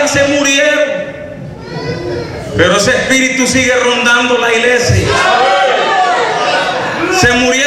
almas se murieron, pero ese espíritu sigue rondando la iglesia. Se murió